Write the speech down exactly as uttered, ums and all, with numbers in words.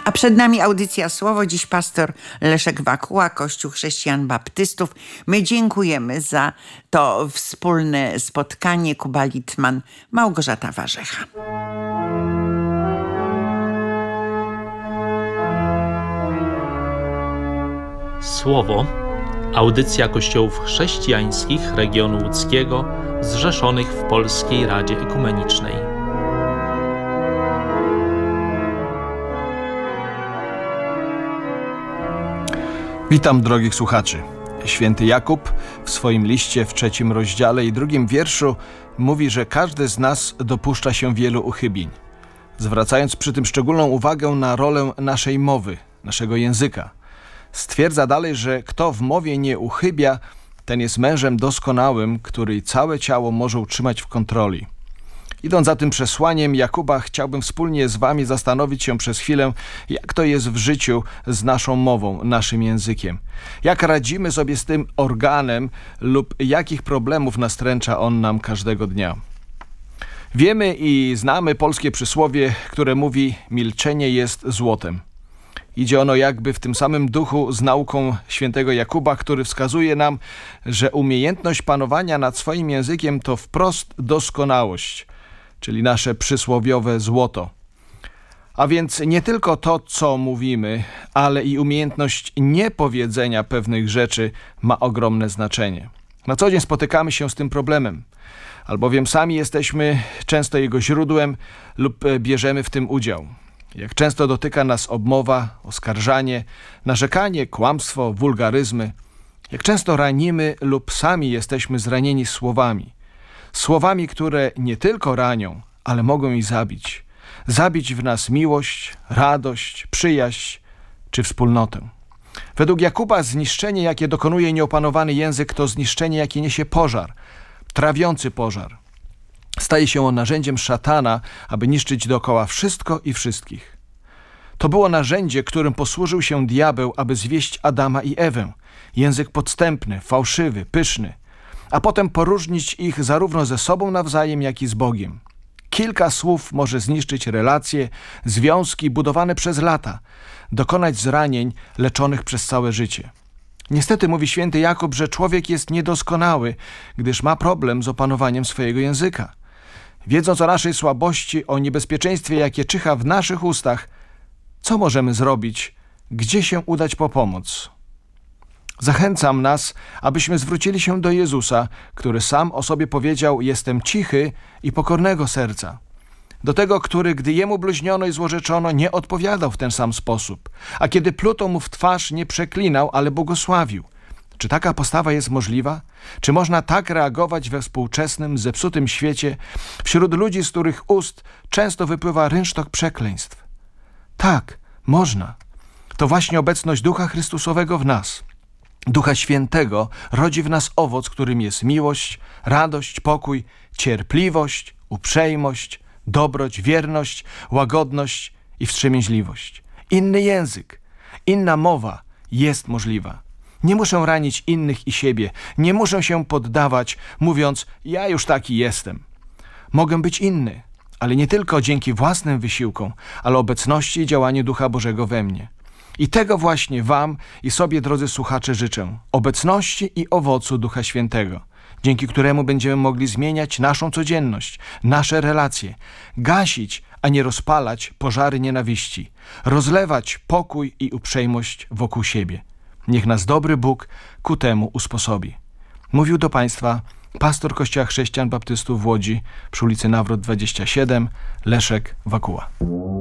A przed nami audycja Słowo. Dziś pastor Leszek Wakuła, Kościół Chrześcijan Baptystów. My dziękujemy za to wspólne spotkanie. Kuba Litman, Małgorzata Warzecha. Słowo. Audycja Kościołów Chrześcijańskich regionu łódzkiego zrzeszonych w Polskiej Radzie Ekumenicznej. Witam drogich słuchaczy. Święty Jakub w swoim liście w trzecim rozdziale i drugim wierszu mówi, że każdy z nas dopuszcza się wielu uchybień, zwracając przy tym szczególną uwagę na rolę naszej mowy, naszego języka. Stwierdza dalej, że kto w mowie nie uchybia, ten jest mężem doskonałym, który całe ciało może utrzymać w kontroli. Idąc za tym przesłaniem Jakuba, chciałbym wspólnie z wami zastanowić się przez chwilę, jak to jest w życiu z naszą mową, naszym językiem. Jak radzimy sobie z tym organem lub jakich problemów nastręcza on nam każdego dnia. Wiemy i znamy polskie przysłowie, które mówi: milczenie jest złotem. Idzie ono jakby w tym samym duchu z nauką świętego Jakuba, który wskazuje nam, że umiejętność panowania nad swoim językiem to wprost doskonałość, czyli nasze przysłowiowe złoto. A więc nie tylko to, co mówimy, ale i umiejętność niepowiedzenia pewnych rzeczy ma ogromne znaczenie. Na co dzień spotykamy się z tym problemem, albowiem sami jesteśmy często jego źródłem lub bierzemy w tym udział. Jak często dotyka nas obmowa, oskarżanie, narzekanie, kłamstwo, wulgaryzmy. Jak często ranimy lub sami jesteśmy zranieni słowami. Słowami, które nie tylko ranią, ale mogą i zabić. Zabić w nas miłość, radość, przyjaźń czy wspólnotę. Według Jakuba zniszczenie, jakie dokonuje nieopanowany język, to zniszczenie, jakie niesie pożar, trawiący pożar. Staje się on narzędziem szatana, aby niszczyć dookoła wszystko i wszystkich. To było narzędzie, którym posłużył się diabeł, aby zwieść Adama i Ewę. Język podstępny, fałszywy, pyszny, a potem poróżnić ich zarówno ze sobą nawzajem, jak i z Bogiem. Kilka słów może zniszczyć relacje, związki budowane przez lata, dokonać zranień leczonych przez całe życie. Niestety mówi święty Jakub, że człowiek jest niedoskonały, gdyż ma problem z opanowaniem swojego języka. Wiedząc o naszej słabości, o niebezpieczeństwie, jakie czyha w naszych ustach, co możemy zrobić, gdzie się udać po pomoc? Zachęcam nas, abyśmy zwrócili się do Jezusa, który sam o sobie powiedział: jestem cichy i pokornego serca. Do tego, który, gdy jemu bluźniono i złorzeczono, nie odpowiadał w ten sam sposób, a kiedy pluto mu w twarz, nie przeklinał, ale błogosławił. Czy taka postawa jest możliwa? Czy można tak reagować we współczesnym, zepsutym świecie, wśród ludzi, z których ust często wypływa rynsztok przekleństw? Tak, można. To właśnie obecność Ducha Chrystusowego w nas, Ducha Świętego, rodzi w nas owoc, którym jest miłość, radość, pokój, cierpliwość, uprzejmość, dobroć, wierność, łagodność i wstrzemięźliwość. Inny język, inna mowa jest możliwa. Nie muszę ranić innych i siebie, nie muszę się poddawać, mówiąc: ja już taki jestem. Mogę być inny, ale nie tylko dzięki własnym wysiłkom, ale obecności i działaniu Ducha Bożego we mnie. I tego właśnie wam i sobie, drodzy słuchacze, życzę. Obecności i owocu Ducha Świętego, dzięki któremu będziemy mogli zmieniać naszą codzienność, nasze relacje, gasić, a nie rozpalać pożary nienawiści, rozlewać pokój i uprzejmość wokół siebie. Niech nas dobry Bóg ku temu usposobi. Mówił do Państwa pastor Kościoła Chrześcijan Baptystów w Łodzi przy ulicy Nawrot dwadzieścia siedem, Leszek Wakuła.